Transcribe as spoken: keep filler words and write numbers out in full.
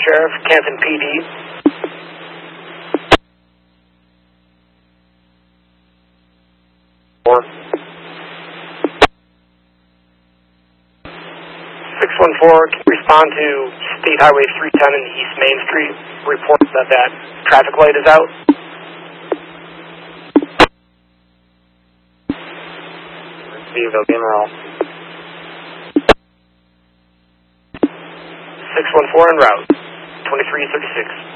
Sheriff, Canton P D. Four. six one four, can you respond to State Highway three ten and East Main Street? Reports that that traffic light is out. Vivo General. six one four en route, twenty-three thirty-six.